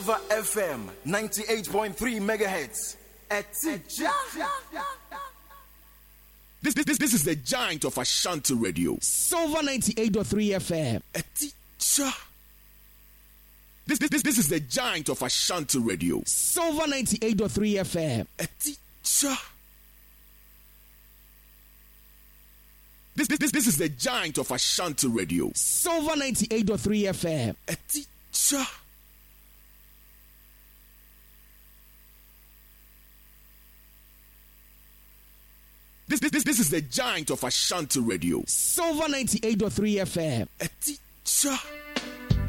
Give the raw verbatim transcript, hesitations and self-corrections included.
F M ninety-eight point three megahertz. This, this, this, this is the giant of Ashanti Radio. Silver ninety-eight point three F M. This, this, this, this is the giant of Ashanti Radio. Silver ninety-eight point three F M. This, this, this, this is the giant of Ashanti Radio. Silver ninety-eight point three F M. This, this, this, this is the giant of Ashanti Radio. Silver ninety-eight point three F M. A teacher.